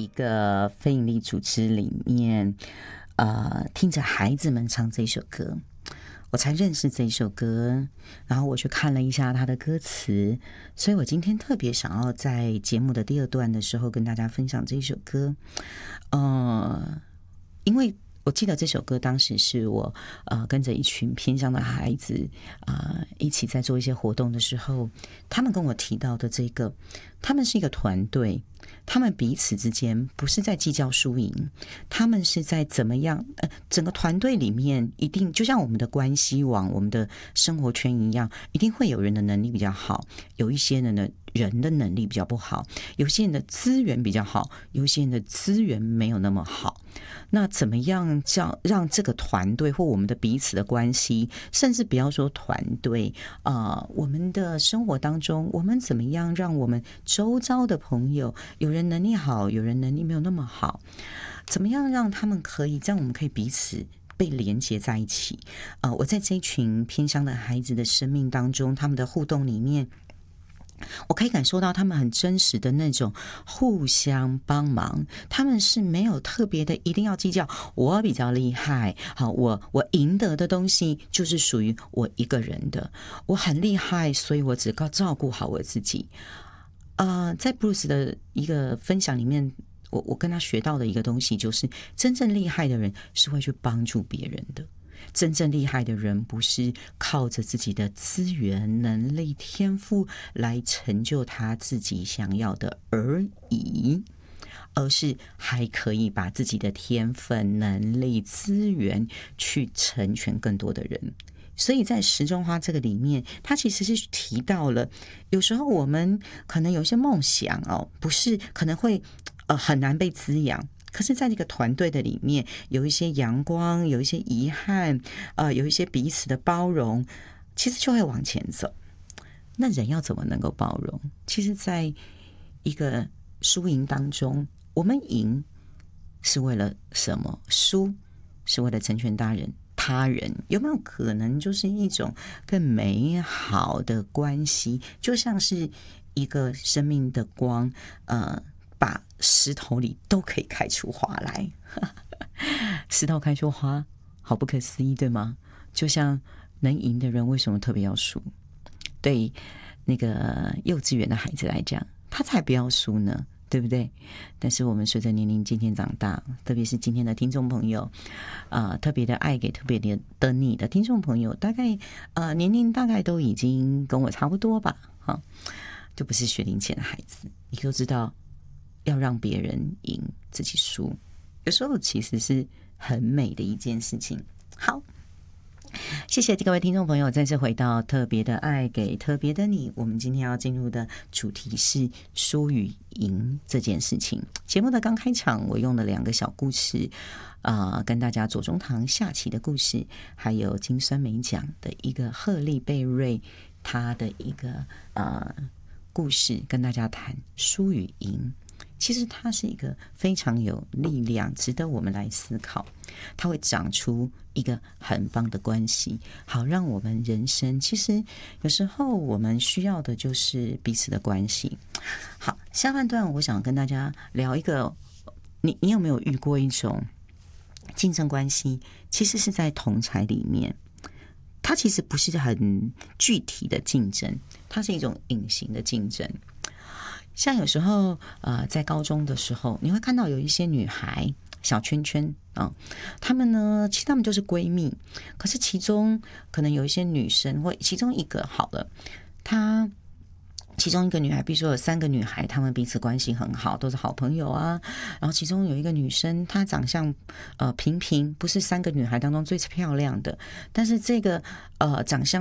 一个非营利组织里面，听着孩子们唱这首歌，我才认识这首歌，然后我去看了一下它的歌词，所以我今天特别想要在节目的第二段的时候跟大家分享这首歌，因为我记得这首歌当时是我跟着一群偏乡的孩子一起在做一些活动的时候，他们跟我提到的这个，他们是一个团队，他们彼此之间不是在计较输赢，他们是在怎么样整个团队里面一定就像我们的关系网，我们的生活圈一样，一定会有人的能力比较好，有一些人的能力比较不好，有些人的资源比较好，有些人的资源没有那么好。那怎么样让这个团队或我们的彼此的关系，甚至不要说团队我们的生活当中，我们怎么样让我们周遭的朋友，有人能力好，有人能力没有那么好，怎么样让他们可以这样，我们可以彼此被连接在一起。我在这一群偏乡的孩子的生命当中，他们的互动里面，我可以感受到他们很真实的那种互相帮忙，他们是没有特别的一定要计较我比较厉害，好，我赢得的东西就是属于我一个人的，我很厉害，所以我只照顾好我自己。在 Bruce 的一个分享里面，我跟他学到的一个东西就是，真正厉害的人是会去帮助别人的。真正厉害的人不是靠着自己的资源、能力、天赋来成就他自己想要的而已，而是还可以把自己的天分、能力、资源去成全更多的人。所以在时钟花这个里面，他其实是提到了，有时候我们可能有些梦想不是可能会很难被滋养。可是在这个团队的里面，有一些阳光，有一些遗憾，有一些彼此的包容，其实就会往前走。那人要怎么能够包容？其实在一个输赢当中，我们赢是为了什么？输是为了成全他人，有没有可能就是一种更美好的关系？就像是一个生命的光，把石头里都可以开出花来。石头开出花，好不可思议，对吗？就像能赢的人为什么特别要输？对那个幼稚园的孩子来讲，他才不要输呢，对不对？但是我们随着年龄渐渐长大，特别是今天的听众朋友，特别的爱给特别的你的听众朋友，大概年龄大概都已经跟我差不多吧，就不是学龄前的孩子，你都知道要让别人赢，自己输，有时候其实是很美的一件事情。好，谢谢各位听众朋友再次回到特别的爱给特别的你，我们今天要进入的主题是输与赢这件事情。节目的刚开场，我用了2个小故事跟大家左宗棠下棋的故事，还有金酸梅奖的一个赫利贝瑞他的一个故事，跟大家谈输与赢。其实它是一个非常有力量，值得我们来思考，它会长出一个很棒的关系，好让我们人生，其实有时候我们需要的就是彼此的关系。好，下半段我想跟大家聊一个，你有没有遇过一种竞争关系，其实是在同侪里面，它其实不是很具体的竞争，它是一种隐形的竞争。像有时候在高中的时候，你会看到有一些女孩小圈圈她们呢，其实她们就是闺蜜，可是其中可能有一些女生，或其中一个好了，其中一个女孩，比如说有3个女孩，她们彼此关系很好，都是好朋友啊。然后其中有一个女生，她长相平平，不是3个女孩当中最漂亮的，但是这个长相